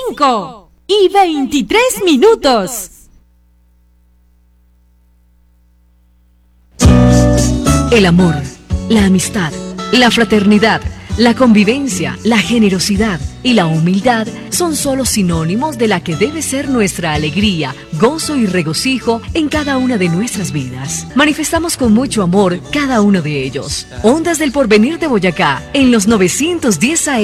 5:23. El amor, la amistad, la fraternidad, la convivencia, la generosidad y la humildad son solo sinónimos de la que debe ser nuestra alegría, gozo y regocijo en cada una de nuestras vidas. Manifestamos con mucho amor cada uno de ellos. Ondas del Porvenir de Boyacá, en los 910 AM.